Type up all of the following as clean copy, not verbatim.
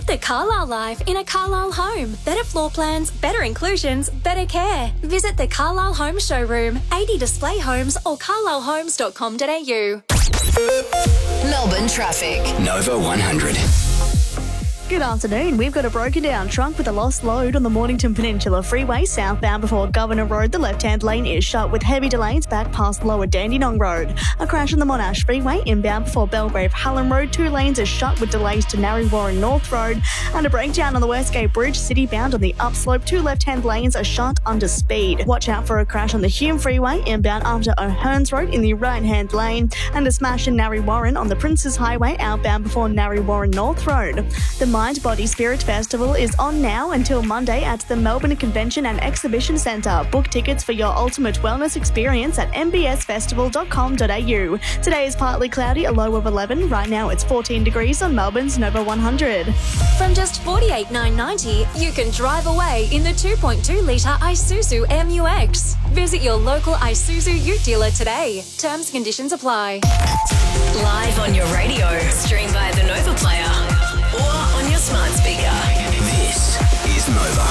Live the Carlisle life in a Carlisle home. Better floor plans, better inclusions, better care. Visit the Carlisle Home Showroom, 80 display homes or carlislehomes.com.au. Melbourne traffic. Nova 100. Good afternoon. We've got a broken down trunk with a lost load on the Mornington Peninsula Freeway southbound before Governor Road. The left-hand lane is shut with heavy delays back past Lower Dandenong Road. A crash on the Monash Freeway inbound before Belgrave Hallam Road. 2 lanes are shut with delays to Narre Warren North Road. And a breakdown on the Westgate Bridge city-bound on the upslope. 2 left-hand lanes are shut under speed. Watch out for a crash on the Hume Freeway inbound after O'Hearns Road in the right-hand lane. And a smash in Narre Warren on the Princes Highway outbound before Narre Warren North Road. The Mind Body Spirit Festival is on now until Monday at the Melbourne Convention and Exhibition Centre. Book tickets for your ultimate wellness experience at mbsfestival.com.au. Today is partly cloudy, a low of 11. Right now it's 14 degrees on Melbourne's Nova 100. From just $48,990, you can drive away in the 2.2-litre Isuzu MUX. Visit your local Isuzu Ute dealer today. Terms and conditions apply. Live on your radio. Stream via the Nova Player or on your smart speaker. This is Nova.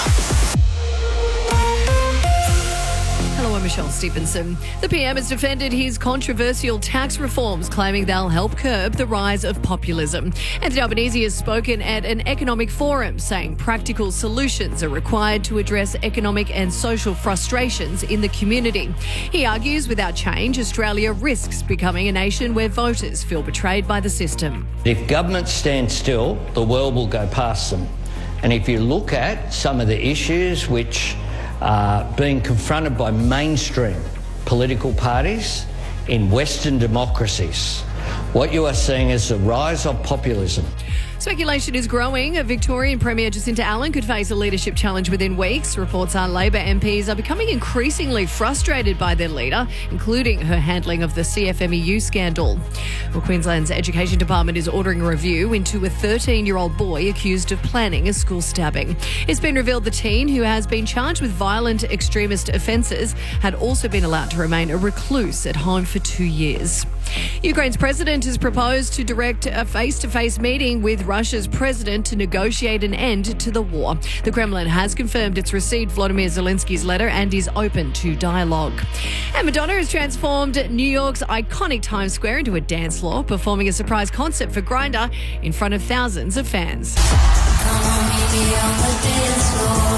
Hello, I'm Michelle Stevenson. The PM has defended his controversial tax reforms, claiming they'll help curb the rise of populism. Anthony Albanese has spoken at an economic forum, saying practical solutions are required to address economic and social frustrations in the community. He argues without change, Australia risks becoming a nation where voters feel betrayed by the system. If governments stand still, the world will go past them. And if you look at some of the issues which are being confronted by mainstream political parties in Western democracies, what you are seeing is the rise of populism. Speculation is growing. Victorian Premier Jacinta Allen could face a leadership challenge within weeks. Reports are Labor MPs are becoming increasingly frustrated by their leader, including her handling of the CFMEU scandal. Well, Queensland's Education Department is ordering a review into a 13-year-old boy accused of planning a school stabbing. It's been revealed the teen, who has been charged with violent extremist offences, had also been allowed to remain a recluse at home for 2 years. Ukraine's president has proposed to direct a face-to-face meeting with Russia's president to negotiate an end to the war. The Kremlin has confirmed it's received Volodymyr Zelensky's letter and is open to dialogue. And Madonna has transformed New York's iconic Times Square into a dance floor, performing a surprise concert for Grindr in front of thousands of fans. Come on, meet me on the dance floor.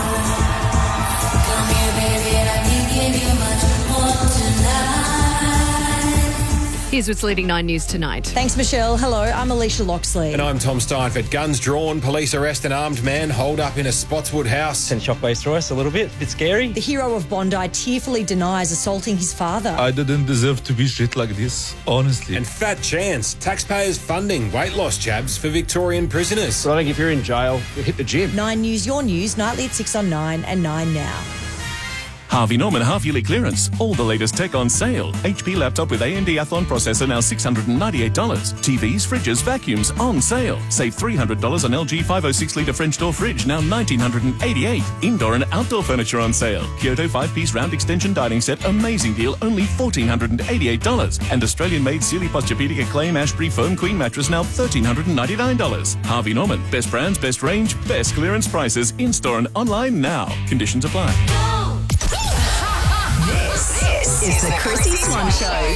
Come here, baby, I can give you much more tonight. Here's what's leading 9 News tonight. Thanks, Michelle. Hello, I'm Alicia Loxley. And I'm Tom Steinford. Guns drawn, police arrest an armed man holed up in a Spotswood house. Sent shockwaves through us a little bit scary. The hero of Bondi tearfully denies assaulting his father. I didn't deserve to be shit like this, honestly. And fat chance, taxpayers funding weight loss jabs for Victorian prisoners. So I think if you're in jail, you hit the gym. 9 News, your news, nightly at 6 on 9 and 9 now. Harvey Norman half-yearly clearance. All the latest tech on sale. HP laptop with AMD Athlon processor now $698. TVs, fridges, vacuums on sale. Save $300 on LG 506-litre French door fridge, now $1,988. Indoor and outdoor furniture on sale. Kyoto 5-piece round extension dining set, amazing deal, only $1,488. And Australian-made Sealy Posturepedic Acclaim Ashbury Foam Queen mattress, now $1,399. Harvey Norman. Best brands, best range, best clearance prices. In-store and online now. Conditions apply. This is the Chrissy Swan Show.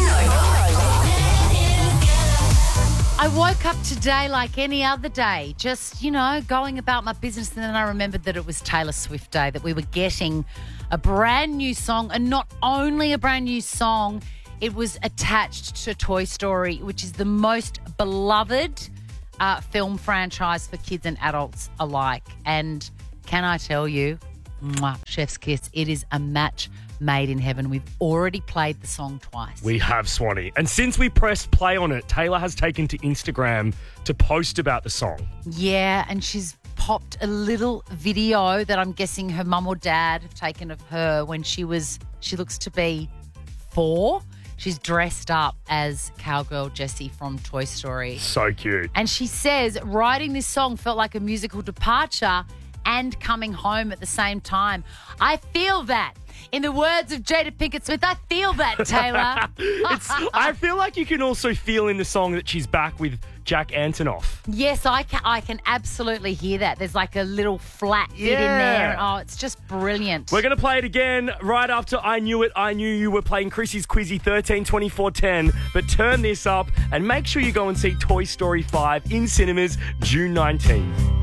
I woke up today like any other day, just, going about my business. And then I remembered that it was Taylor Swift Day, that we were getting a brand new song. And not only a brand new song, it was attached to Toy Story, which is the most beloved film franchise for kids and adults alike. And can I tell you, chef's kiss, it is a match made in heaven. We've already played the song twice. We have, Swanee. And since we pressed play on it, Taylor has taken to Instagram to post about the song. Yeah, and she's popped a little video that I'm guessing her mum or dad have taken of her when she looks to be 4. She's dressed up as cowgirl Jessie from Toy Story. So cute. And she says writing this song felt like a musical departure and coming home at the same time. I feel that. In the words of Jada Pinkett Smith, I feel that, Taylor. I feel like you can also feel in the song that she's back with Jack Antonoff. Yes, I can absolutely hear that. There's like a little flat bit in there. Oh, it's just brilliant. We're going to play it again right after I Knew It, I Knew You. We're playing Chrissy's Quizzy 13 24 10. But turn this up and make sure you go and see Toy Story 5 in cinemas June 19.